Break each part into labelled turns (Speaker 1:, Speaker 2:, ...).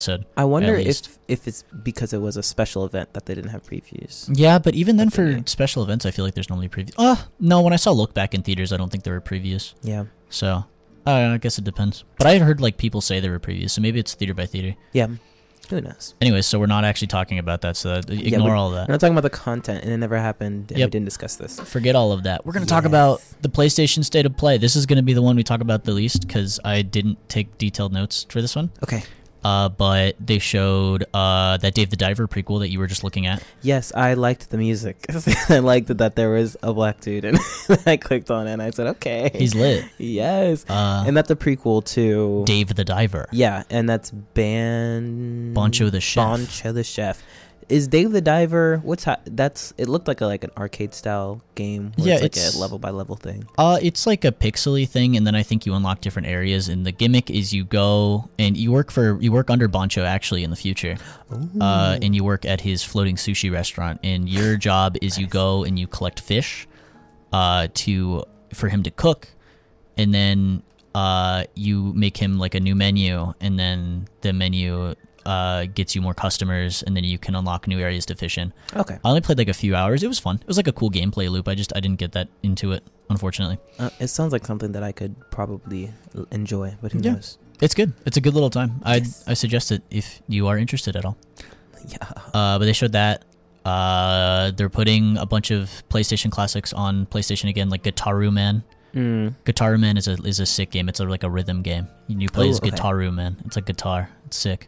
Speaker 1: said.
Speaker 2: I wonder
Speaker 1: at least.
Speaker 2: if it's because it was a special event that they didn't have previews.
Speaker 1: Yeah, but even then for
Speaker 2: Okay.
Speaker 1: special events, I feel like there's normally previews. No, when I saw Look Back in theaters, I don't think there were previews.
Speaker 2: Yeah.
Speaker 1: So, I guess it depends. But I had heard like people say there were previews, so maybe it's theater by theater.
Speaker 2: Yeah. Who knows?
Speaker 1: Anyways, so we're not actually talking about that, so ignore all that.
Speaker 2: We're not talking about the content, and it never happened, and
Speaker 1: Yep.
Speaker 2: we didn't discuss this.
Speaker 1: Forget all of that. We're going to talk about the PlayStation State of Play. This is going to be the one we talk about the least because I didn't take detailed notes for this one.
Speaker 2: Okay.
Speaker 1: But they showed that Dave the Diver prequel that you were just looking at.
Speaker 2: Yes, I liked the music. I liked that there was a black dude, and I clicked on it, and I said, okay.
Speaker 1: He's lit.
Speaker 2: Yes. And that's a prequel to...
Speaker 1: Dave the Diver.
Speaker 2: Yeah, and that's
Speaker 1: Boncho the Chef.
Speaker 2: Boncho the Chef. Is Dave the Diver... It looked like an arcade-style game. Where it's like a level-by-level thing.
Speaker 1: It's like a pixely thing, and then I think you unlock different areas, and the gimmick is you go and you work under Boncho actually in the future. And you work at his floating sushi restaurant, and your job is you go and you collect fish for him to cook, and then you make him like a new menu, and then the menu gets you more customers, and then you can unlock new areas to fish in.
Speaker 2: Okay.
Speaker 1: I only played like a few hours. It was fun. It was like a cool gameplay loop. I didn't get that into it, unfortunately.
Speaker 2: It sounds like something that I could probably enjoy, but who knows?
Speaker 1: It's good. It's a good little time.
Speaker 2: Yes.
Speaker 1: I suggest it if you are interested at all.
Speaker 2: Yeah.
Speaker 1: But they showed that. They're putting a bunch of PlayStation classics on PlayStation again, like Guitaru Man. Guitaru Man is a sick game. It's like a rhythm game. You play as Guitaru Man. It's a guitar. It's sick.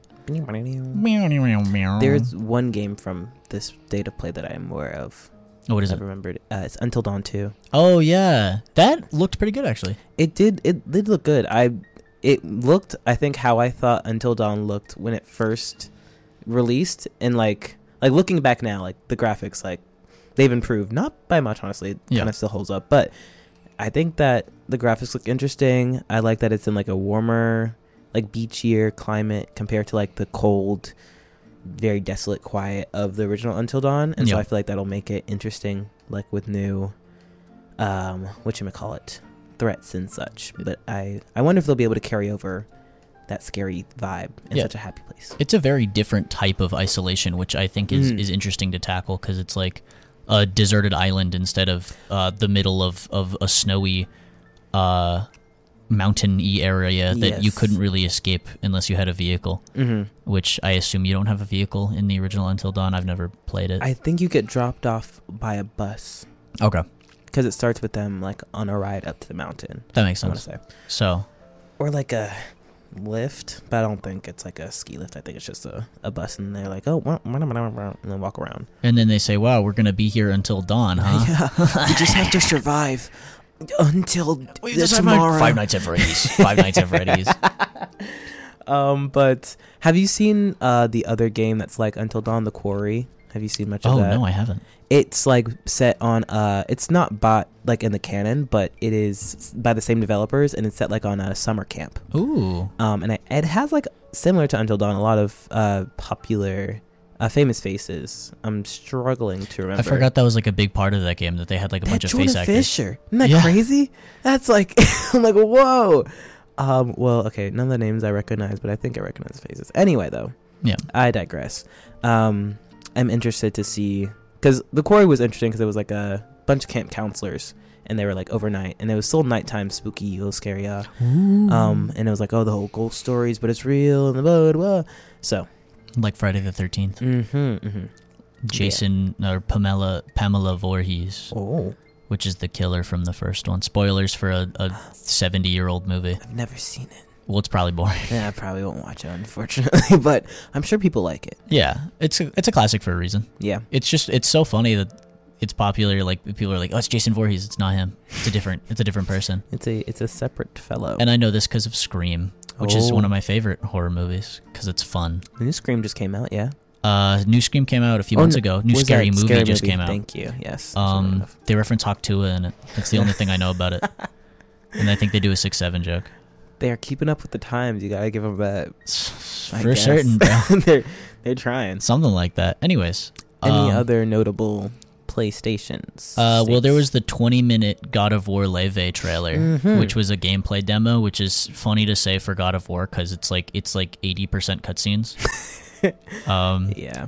Speaker 2: There's one game from this State of Play that I am aware of.
Speaker 1: Oh, what is
Speaker 2: I
Speaker 1: it?
Speaker 2: remembered. It's Until Dawn 2.
Speaker 1: Oh yeah, that looked pretty good actually.
Speaker 2: It did look good. It looked, I think, how I thought Until Dawn looked when it first released, and like looking back now, like the graphics, like they've improved, not by much, honestly. It kind of still holds up, but I think that the graphics look interesting. I like that it's in like a warmer, like beachier climate compared to like the cold, very desolate quiet of the original Until Dawn, and so I feel like that'll make it interesting, like with new whatchamacallit, threats and such. But I wonder if they'll be able to carry over that scary vibe in such a happy place.
Speaker 1: It's a very different type of isolation, which I think is interesting to tackle, because it's like a deserted island instead of the middle of a snowy mountain-y area that you couldn't really escape unless you had a vehicle, which I assume you don't have a vehicle in the original Until Dawn. I've never played it.
Speaker 2: I think you get dropped off by a bus.
Speaker 1: Okay.
Speaker 2: Because it starts with them like on a ride up to the mountain.
Speaker 1: That makes sense.
Speaker 2: I want to say.
Speaker 1: So.
Speaker 2: Or like a lift, but I don't think it's like a ski lift. I think it's just a bus, and they're like, oh, and then walk around.
Speaker 1: And then they say, wow, we're going to be here until dawn, huh?
Speaker 2: Yeah. You just have to survive until tomorrow.
Speaker 1: 5 Nights at Freddy's. 5 Nights at Freddy's.
Speaker 2: But have you seen the other game that's like Until Dawn, The Quarry? Have you seen much of that?
Speaker 1: Oh, no, I haven't.
Speaker 2: It's like set on it's not bought like in the canon, but it is by the same developers, and it's set like on a summer camp.
Speaker 1: Ooh.
Speaker 2: And it has like, similar to Until Dawn, a lot of popular famous faces. I'm struggling to remember.
Speaker 1: I forgot that was like a big part of that game, that they had like a bunch of face actors.
Speaker 2: Fisher. Isn't that crazy? That's like I'm like, whoa. Well, okay, none of the names I recognize, but I think I recognize the faces. Anyway, though.
Speaker 1: Yeah.
Speaker 2: I digress. I'm interested to see, because The Quarry was interesting because it was like a bunch of camp counselors, and they were like overnight, and it was still nighttime, spooky, a little scary. And it was like, oh, the whole ghost stories, but it's real, and the blah. So.
Speaker 1: Like Friday the 13th. Jason or Pamela Voorhees.
Speaker 2: Oh.
Speaker 1: Which is the killer from the first one. Spoilers for a 70-year-old movie.
Speaker 2: I've never seen it.
Speaker 1: Well, it's probably boring.
Speaker 2: Yeah, I probably won't watch it, unfortunately, but I'm sure people like it.
Speaker 1: Yeah, it's a classic for a reason. Yeah. It's so funny that it's popular. Like, people are like, oh, it's Jason Voorhees. It's not him. It's a different person.
Speaker 2: It's a separate fellow.
Speaker 1: And I know this because of Scream, which is one of my favorite horror movies because it's fun.
Speaker 2: The new Scream just came out, yeah?
Speaker 1: New Scream came out a few months ago. New Scary Movie just came out.
Speaker 2: Thank you, yes.
Speaker 1: They reference Hawk Tuah in it. That's the only thing I know about it. And I think they do a 6'7" joke.
Speaker 2: They are keeping up with the times. You gotta give them that.
Speaker 1: For certain, bro.
Speaker 2: They're trying.
Speaker 1: Something like that. Anyways.
Speaker 2: Any other notable PlayStation's.
Speaker 1: Well, there was the 20-minute God of War Leve trailer, which was a gameplay demo, which is funny to say for God of War because it's like 80% cutscenes.
Speaker 2: Yeah.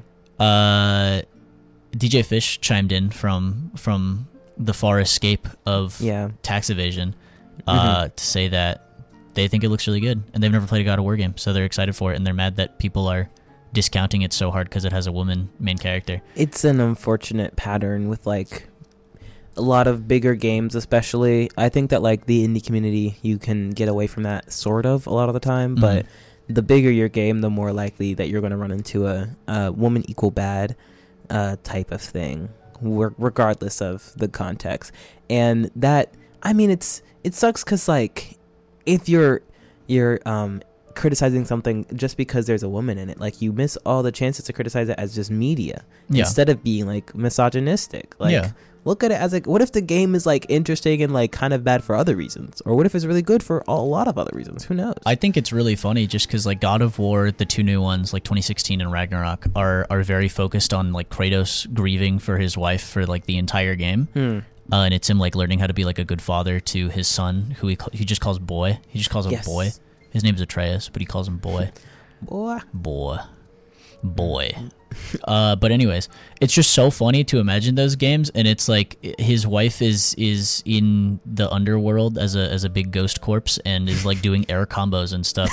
Speaker 1: DJ Fish chimed in from the far escape of tax evasion to say that they think it looks really good, and they've never played a God of War game, so they're excited for it, and they're mad that people are discounting it so hard because it has a woman main character.
Speaker 2: It's an unfortunate pattern with like a lot of bigger games, especially. I think that like the indie community, you can get away from that sort of a lot of the time, but the bigger your game, the more likely that you're going to run into a woman equal bad type of thing, regardless of the context. And that, I mean, it sucks because like if you're criticizing something just because there's a woman in it, like you miss all the chances to criticize it as just media instead of being like misogynistic. Like look at it as like, what if the game is like interesting and like kind of bad for other reasons, or what if it's really good for a lot of other reasons? Who knows? I
Speaker 1: think it's really funny just because like God of War, the two new ones, like 2016 and Ragnarok, are very focused on like Kratos grieving for his wife for like the entire game. And it's him like learning how to be like a good father to his son, who he just calls boy. He just calls him boy. His name's Atreus, but he calls him boy. Boy. But anyways, it's just so funny to imagine those games, and it's like his wife is in the underworld as a big ghost corpse and is like doing air combos and stuff.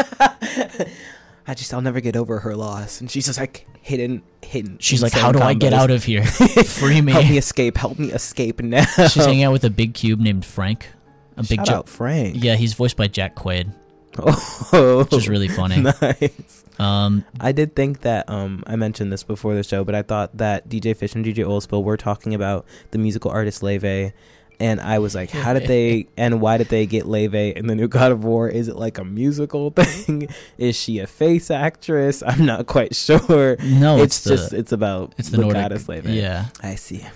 Speaker 2: I'll never get over her loss, and she's just like hidden.
Speaker 1: She's like, how do I get out of here? Free me.
Speaker 2: Help me escape now.
Speaker 1: She's hanging out with a big cube named Frank.
Speaker 2: Shout out Frank.
Speaker 1: Yeah, he's voiced by Jack Quaid.
Speaker 2: Which
Speaker 1: is really funny.
Speaker 2: Nice. I did think that I mentioned this before the show, but I thought that DJ Fish and DJ Oldspill were talking about the musical artist Leve, and I was like, how did they and why did they get Leve in the new God of War? Is it like a musical thing? Is she a face actress? I'm not quite sure.
Speaker 1: No,
Speaker 2: it's about the
Speaker 1: Nordic
Speaker 2: goddess Leve.
Speaker 1: Yeah,
Speaker 2: I see.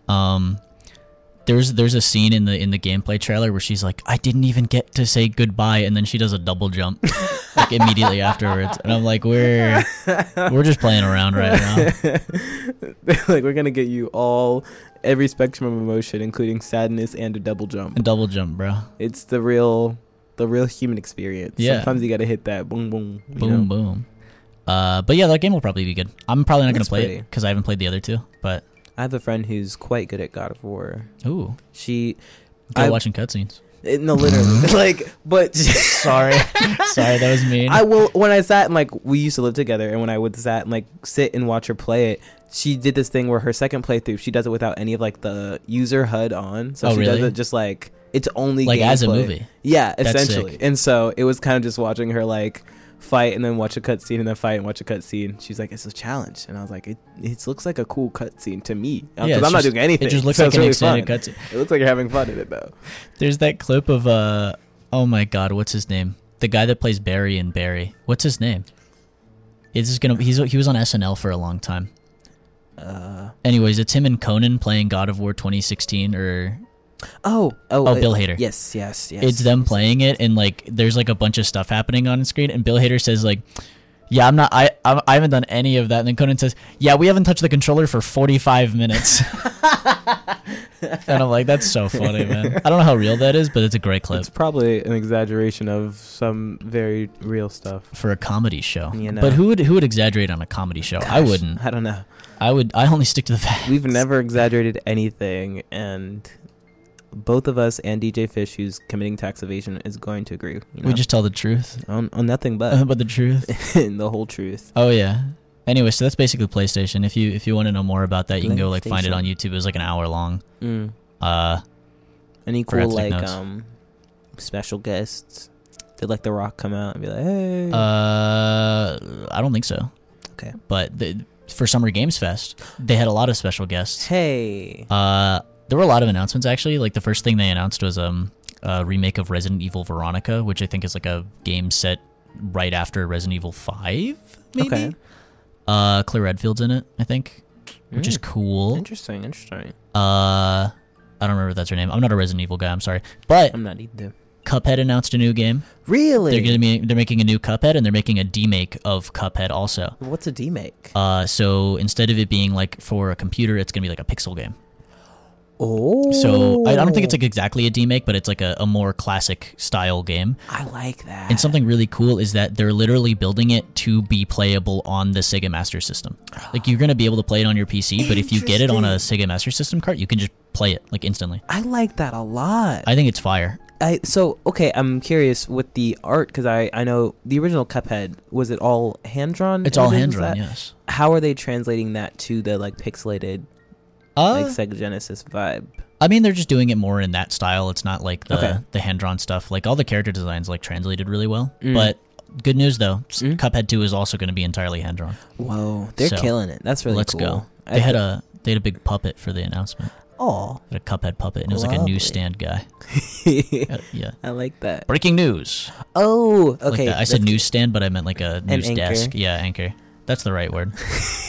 Speaker 1: There's a scene in the gameplay trailer where she's like, I didn't even get to say goodbye, and then she does a double jump like immediately afterwards, and I'm like, we're just playing around right now.
Speaker 2: Like, we're gonna get you every spectrum of emotion, including sadness and a double jump.
Speaker 1: A double jump, bro.
Speaker 2: It's the real human experience.
Speaker 1: Yeah.
Speaker 2: Sometimes you gotta hit that boom boom.
Speaker 1: Boom. But yeah, that game will probably be good. I'm probably not gonna play it because I haven't played the other two, but
Speaker 2: I have a friend who's quite good at God of War.
Speaker 1: Ooh.
Speaker 2: She...
Speaker 1: watching cutscenes.
Speaker 2: No, literally. Like, but...
Speaker 1: Sorry, that was mean.
Speaker 2: When I sat and, like, we used to live together, and when I would sat and, like, sit and watch her play it, she did this thing where her second playthrough, she does it without any of, like, the user HUD on. So she does it just, like, it's only
Speaker 1: like,
Speaker 2: gameplay.
Speaker 1: as a movie.
Speaker 2: Yeah, essentially.
Speaker 1: Sick.
Speaker 2: And so it was kind of just watching her, like... fight and then watch a cutscene and then fight and watch a cutscene. She's like, it's a challenge, and I was like, it looks like a cool cutscene to me because I'm not doing anything.
Speaker 1: It just looks like an extended cutscene.
Speaker 2: It looks like you're having fun in it though.
Speaker 1: There's that clip of oh my god, what's his name? The guy that plays Barry in Barry. What's his name? He was on SNL for a long time. Anyways, it's him and Conan playing God of War 2016 or.
Speaker 2: Oh,
Speaker 1: Bill Hader.
Speaker 2: Yes.
Speaker 1: It's them playing it, and like there's like a bunch of stuff happening on screen, and Bill Hader says like, "Yeah, I haven't done any of that." And then Conan says, "Yeah, we haven't touched the controller for 45 minutes." And I'm like, "That's so funny, man." I don't know how real that is, but it's a great clip.
Speaker 2: It's probably an exaggeration of some very real stuff
Speaker 1: for a comedy show.
Speaker 2: You know?
Speaker 1: But who would exaggerate on a comedy show?
Speaker 2: Gosh,
Speaker 1: I wouldn't.
Speaker 2: I don't know.
Speaker 1: I only stick to the facts.
Speaker 2: We've never exaggerated anything, and both of us and DJ Fish, who's committing tax evasion, is going to agree. You know?
Speaker 1: We just tell the truth.
Speaker 2: On nothing but
Speaker 1: the truth.
Speaker 2: And the whole truth.
Speaker 1: Oh yeah. Anyway, so that's basically PlayStation. If you want to know more about that, you can go like find it on YouTube. It was like an hour long.
Speaker 2: Any cool like special guests? Did like The Rock come out and be like, hey?
Speaker 1: I don't think so.
Speaker 2: Okay.
Speaker 1: But for Summer Games Fest, they had a lot of special guests.
Speaker 2: Hey.
Speaker 1: There were a lot of announcements, actually. Like, the first thing they announced was a remake of Resident Evil Veronica, which I think is like a game set right after Resident Evil 5, maybe?
Speaker 2: Okay.
Speaker 1: Claire Redfield's in it, I think, which is cool.
Speaker 2: Interesting.
Speaker 1: I don't remember if that's her name. I'm not a Resident Evil guy, I'm sorry. But
Speaker 2: I'm not either.
Speaker 1: Cuphead announced a new game.
Speaker 2: Really?
Speaker 1: They're making a new Cuphead, and they're making a demake of Cuphead also.
Speaker 2: What's a demake?
Speaker 1: So instead of it being like for a computer, it's going to be like a pixel game.
Speaker 2: Oh.
Speaker 1: So I don't think it's like exactly a demake, but it's like a more classic style game.
Speaker 2: I like that.
Speaker 1: And something really cool is that they're literally building it to be playable on the Sega Master System. Like you're going to be able to play it on your PC, but if you get it on a Sega Master System cart, you can just play it like instantly.
Speaker 2: I like that a lot.
Speaker 1: I think it's fire.
Speaker 2: Okay, I'm curious with the art, because I know the original Cuphead, was it all hand-drawn?
Speaker 1: It's all
Speaker 2: images?
Speaker 1: hand-drawn, yes.
Speaker 2: How are they translating that to the like pixelated like Sega Genesis vibe?
Speaker 1: I mean, they're just doing it more in that style. It's not like the,
Speaker 2: Okay.
Speaker 1: the hand-drawn stuff. Like all the character designs like translated really well. But good news though, Cuphead 2 is also going to be entirely hand-drawn.
Speaker 2: Whoa, they're
Speaker 1: So,
Speaker 2: killing it. That's really
Speaker 1: Let's
Speaker 2: cool.
Speaker 1: go. They had a big puppet for the announcement.
Speaker 2: Oh,
Speaker 1: A Cuphead puppet, and it was like a
Speaker 2: Lovely.
Speaker 1: newsstand guy. Yeah.
Speaker 2: I like that.
Speaker 1: Breaking news.
Speaker 2: Oh,
Speaker 1: Like
Speaker 2: okay.
Speaker 1: that. I said
Speaker 2: that's-
Speaker 1: newsstand, but I meant like a news
Speaker 2: anchor.
Speaker 1: desk. Yeah, anchor. That's the right word.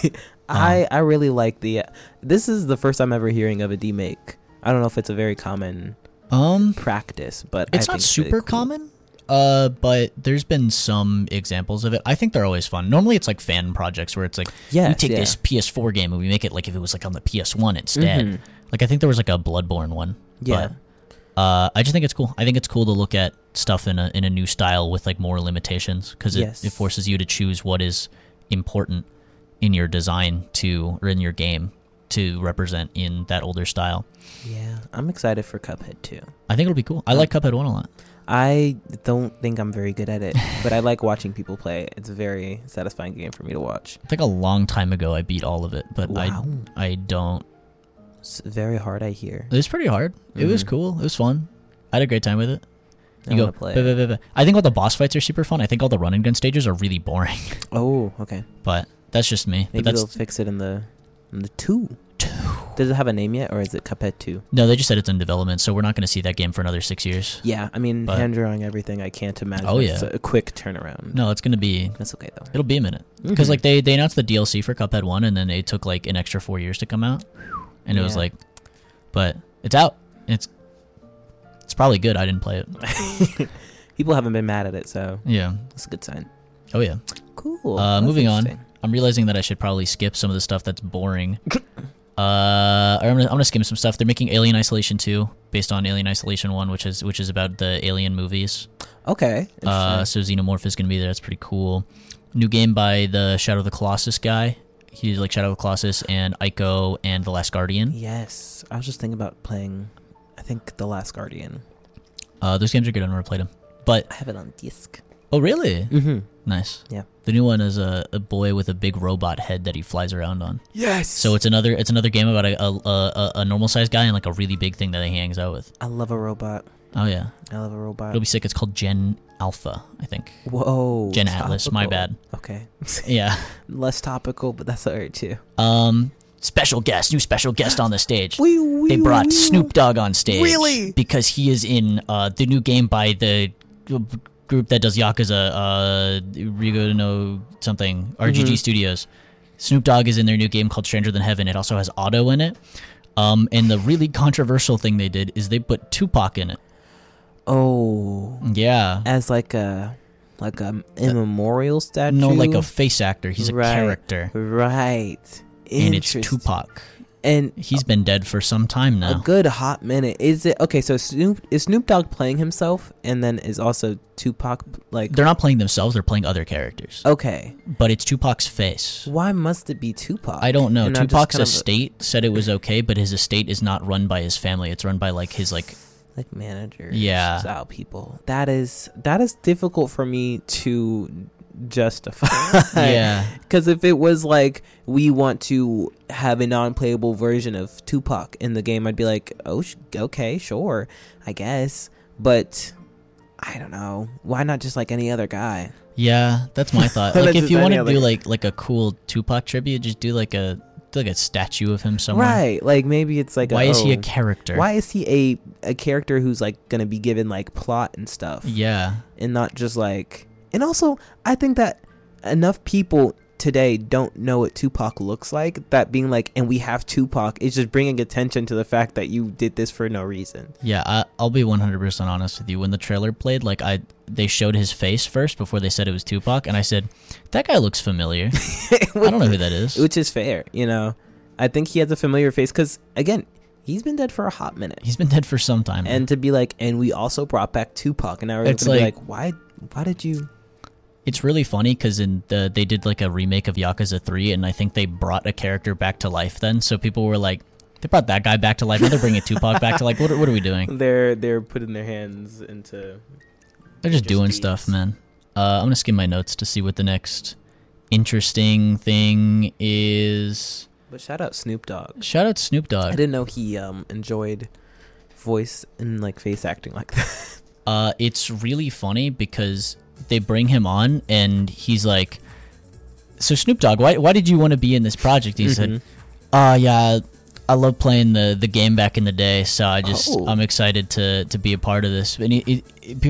Speaker 2: I really like the. This is the first time ever hearing of a demake. I don't know if it's a very common practice, but
Speaker 1: It's
Speaker 2: I
Speaker 1: not
Speaker 2: think it's really
Speaker 1: super
Speaker 2: cool.
Speaker 1: common. But there's been some examples of it. I think they're always fun. Normally, it's like fan projects where it's like we
Speaker 2: Yes,
Speaker 1: take
Speaker 2: yeah.
Speaker 1: this PS4 game and we make it like if it was like on the PS1 instead. Like I think there was like a Bloodborne one.
Speaker 2: Yeah.
Speaker 1: But I just think it's cool. I think it's cool to look at stuff in a new style with like more limitations because
Speaker 2: Yes.
Speaker 1: it forces you to choose what is important in your design or in your game to represent in that older style.
Speaker 2: Yeah, I'm excited for Cuphead too.
Speaker 1: I think it'll be cool. I like Cuphead 1 a lot.
Speaker 2: I don't think I'm very good at it, but I like watching people play it. It's a very satisfying game for me to watch.
Speaker 1: I think a long time ago I beat all of it, but
Speaker 2: Wow.
Speaker 1: I don't.
Speaker 2: It's very hard, I hear.
Speaker 1: It was pretty hard. It was cool. It was fun. I had a great time with it.
Speaker 2: I
Speaker 1: You go.
Speaker 2: want to play
Speaker 1: "Buh,
Speaker 2: it.
Speaker 1: buh, buh, buh." I think all the boss fights are super fun. I think all the run and gun stages are really boring,
Speaker 2: Oh, okay.
Speaker 1: but that's just me.
Speaker 2: Maybe
Speaker 1: But
Speaker 2: they'll
Speaker 1: that's
Speaker 2: fix it in the 2. Does it have a name yet, or is it Cuphead 2?
Speaker 1: no. They just said it's in development, so we're not going to see that game for another 6 years.
Speaker 2: Yeah, I mean,
Speaker 1: But-
Speaker 2: hand drawing everything, I can't imagine.
Speaker 1: Oh,
Speaker 2: It's
Speaker 1: yeah.
Speaker 2: a quick turnaround.
Speaker 1: No, it's going to be.
Speaker 2: That's okay, though.
Speaker 1: It'll be a minute because
Speaker 2: Mhm.
Speaker 1: like they announced the DLC for Cuphead 1, and then it took like an extra 4 years to come out, and it was
Speaker 2: Yeah.
Speaker 1: like, but it's out. It's probably good. I didn't play it.
Speaker 2: People haven't been mad at it, so
Speaker 1: Yeah.
Speaker 2: that's a good sign.
Speaker 1: Oh yeah.
Speaker 2: Cool. That's
Speaker 1: Moving on.
Speaker 2: interesting.
Speaker 1: I'm realizing that I should probably skip some of the stuff that's boring. I'm gonna skim some stuff. They're making Alien Isolation 2 based on Alien Isolation 1, which is about the Alien movies.
Speaker 2: Okay.
Speaker 1: So
Speaker 2: Interesting.
Speaker 1: Xenomorph is gonna be there. That's pretty cool. New game by the Shadow of the Colossus guy. He's like Shadow of the Colossus and Ico and The Last Guardian.
Speaker 2: Yes. I was just thinking about playing, I think, The Last Guardian.
Speaker 1: Those games are good. I've never played them. But
Speaker 2: I have it on disc.
Speaker 1: oh really?
Speaker 2: Mm-hmm.
Speaker 1: Nice.
Speaker 2: Yeah.
Speaker 1: The new one is a boy with a big robot head that he flies around on.
Speaker 2: Yes.
Speaker 1: So it's another game about a normal sized guy and like a really big thing that he hangs out with.
Speaker 2: I love a robot.
Speaker 1: Oh yeah,
Speaker 2: I love a robot.
Speaker 1: it'll be sick. It's called Gen Alpha, I think.
Speaker 2: Whoa.
Speaker 1: Gen Atlas. My bad.
Speaker 2: Okay.
Speaker 1: Yeah.
Speaker 2: Less topical, but that's alright too.
Speaker 1: New special guest on the stage. They brought Snoop Dogg on stage.
Speaker 2: Really?
Speaker 1: Because he is in the new game by the group that does Yakuza, Rigo no something, RGG Studios. Snoop Dogg is in their new game called Stranger Than Heaven. It also has Auto in it. And the really controversial thing they did is they put Tupac in it.
Speaker 2: Oh.
Speaker 1: Yeah.
Speaker 2: As like a immemorial statue.
Speaker 1: No, like a face actor. He's a
Speaker 2: Right.
Speaker 1: character.
Speaker 2: Right.
Speaker 1: And it's
Speaker 2: Interesting.
Speaker 1: Tupac.
Speaker 2: And
Speaker 1: He's been dead for some time
Speaker 2: a
Speaker 1: now.
Speaker 2: good hot minute. Is it okay? So is Snoop Dogg playing himself, and then is also Tupac like?
Speaker 1: They're not playing themselves, they're playing other characters.
Speaker 2: Okay.
Speaker 1: But it's Tupac's face.
Speaker 2: Why must it be Tupac?
Speaker 1: I don't know.
Speaker 2: And not just
Speaker 1: Tupac's
Speaker 2: kind of
Speaker 1: estate said it was okay, but his estate is not run by his family. It's run by like his like
Speaker 2: like managers,
Speaker 1: Yeah.
Speaker 2: style people. That is difficult for me to justify.
Speaker 1: yeah.
Speaker 2: Because if it was like we want to have a non-playable version of Tupac in the game, I'd be like, oh, okay, sure, I guess. But I don't know. Why not just like any other guy?
Speaker 1: Yeah, that's my thought.
Speaker 2: Not
Speaker 1: Like if
Speaker 2: just
Speaker 1: you want
Speaker 2: any
Speaker 1: to do
Speaker 2: other-
Speaker 1: like a cool Tupac tribute, just do like a statue of him somewhere.
Speaker 2: Right? Like maybe it's like
Speaker 1: Why is he a
Speaker 2: oh,
Speaker 1: character?
Speaker 2: Why is he a character who's like gonna be given like plot and stuff?
Speaker 1: Yeah.
Speaker 2: And not just like. And also, I think that enough people today don't know what Tupac looks like. That being like, and we have Tupac, is just bringing attention to the fact that you did this for no reason.
Speaker 1: Yeah, I'll be 100% honest with you. When the trailer played, like they showed his face first before they said it was Tupac, and I said, that guy looks familiar. I don't know who that is.
Speaker 2: Which is fair, you know. I think he has a familiar face because, again, He's been dead for a hot minute.
Speaker 1: He's been dead for some time.
Speaker 2: And to be like, and we also brought back Tupac, and now we're going to be like, why did you?
Speaker 1: It's really funny because they did like a remake of Yakuza 3, and I think they brought a character back to life then. So people were like, they brought that guy back to life. Now they're bringing Tupac back to life. What are we doing?
Speaker 2: They're putting their hands into.
Speaker 1: They're just doing stuff, man. I'm gonna skim my notes to see what the next interesting thing is.
Speaker 2: But shout out Snoop Dogg.
Speaker 1: Shout out Snoop Dogg.
Speaker 2: I didn't know he enjoyed voice and like face acting like that.
Speaker 1: It's really funny because they bring him on and he's like, so Snoop Dogg, why did you want to be in this project? He said, yeah, I love playing the game back in the day, so I'm excited to be a part of this. And people